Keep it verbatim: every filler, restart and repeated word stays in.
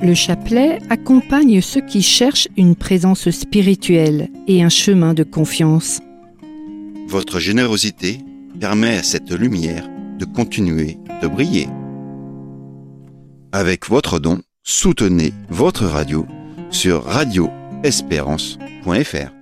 Le chapelet accompagne ceux qui cherchent une présence spirituelle et un chemin de confiance. Votre générosité permet à cette lumière de continuer de briller. Avec votre don, soutenez votre radio sur radio espérance point f r.